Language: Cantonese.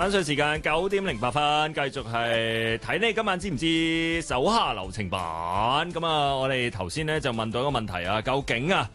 晚上時間9:08，繼續係睇你今晚知唔知手下留情版咁啊！我哋頭先咧就問到一個問題啊，究竟啊